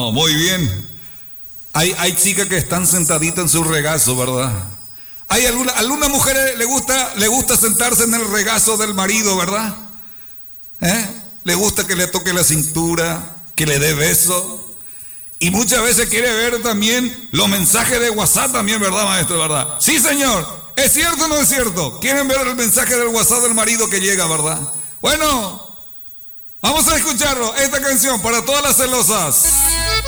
Oh, muy bien. Hay chicas que están sentaditas en su regazo, ¿verdad? Hay alguna mujer le gusta sentarse en el regazo del marido, ¿verdad? Le gusta que le toque la cintura, que le dé beso. Y muchas veces quiere ver también los mensajes de WhatsApp también, ¿verdad, maestro? ¿Verdad? Sí, señor. ¿Es cierto o no es cierto? Quieren ver el mensaje del WhatsApp del marido que llega, ¿verdad? Bueno, vamos a escucharlo. Esta canción para todas las celosas.